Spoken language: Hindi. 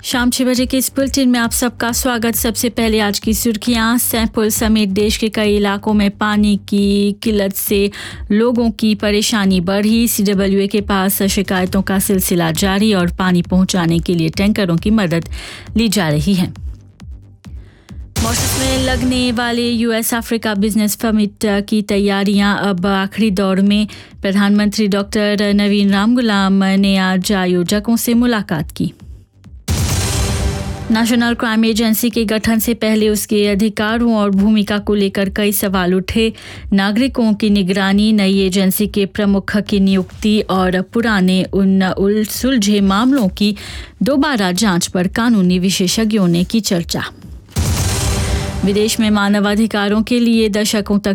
शाम 6 बजे के इस बुलेटिन में आप सबका स्वागत। सबसे पहले आज की सुर्खियां। सैंपल समेत देश के कई इलाकों में पानी की किल्लत से लोगों की परेशानी बढ़ी। सीडब्ल्यूए के पास शिकायतों का सिलसिला जारी और पानी पहुंचाने के लिए टैंकरों की मदद ली जा रही है। मॉरिशस में लगने वाले यूएस अफ्रीका बिजनेस समिट की तैयारियां अब आखिरी दौर में। प्रधानमंत्री डॉक्टर नवीन रामगुलाम ने आज आयोजकों से मुलाकात की। नेशनल क्राइम एजेंसी के गठन से पहले उसके अधिकारों और भूमिका को लेकर कई सवाल उठे। नागरिकों की निगरानी, नई एजेंसी के प्रमुख की नियुक्ति और पुराने उन सुलझे मामलों की दोबारा जांच पर कानूनी विशेषज्ञों ने की चर्चा। विदेश में मानवाधिकारों के लिए दशकों तक